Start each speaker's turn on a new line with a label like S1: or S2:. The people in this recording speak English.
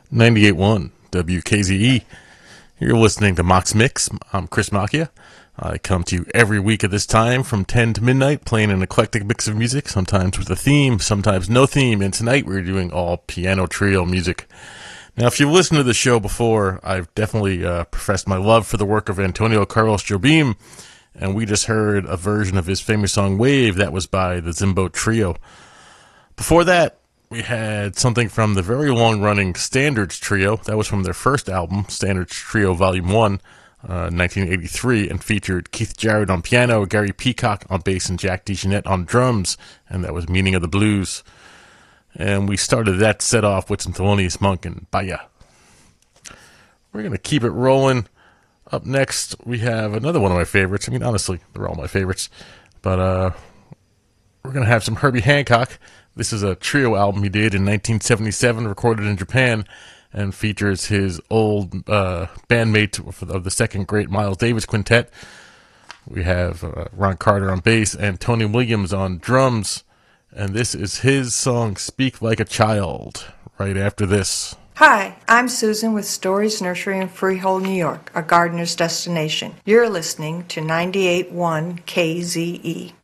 S1: 98.1 WKZE. You're listening to Mox Mix. I'm Chris Macchia. I come to you every week at this time from 10 to midnight, playing an eclectic mix of music, sometimes with a theme, sometimes no theme. And tonight we're doing all piano trio music. Now, if you've listened to the show before, I've definitely professed my love for the work of Antonio Carlos Jobim, and we just heard a version of his famous song Wave that was by the Zimbo Trio. Before that, we had something from the very long-running Standards Trio. That was from their first album, Standards Trio Volume 1, 1983, and featured Keith Jarrett on piano, Gary Peacock on bass, and Jack DeJohnette on drums, and that was Meaning of the Blues. And we started that set off with some Thelonious Monk and Baya. We're going to keep it rolling. Up next, we have another one of my favorites. I mean, honestly, they're all my favorites. But we're going to have some Herbie Hancock. This is a trio album he did in 1977, recorded in Japan, and features his old bandmate of the second great Miles Davis Quintet. We have Ron Carter on bass and Tony Williams on drums. And this is his song, Speak Like a Child, right after this.
S2: Hi, I'm Susan with Stories Nursery in Freehold, New York, a gardener's destination. You're listening to 98.1 KZE.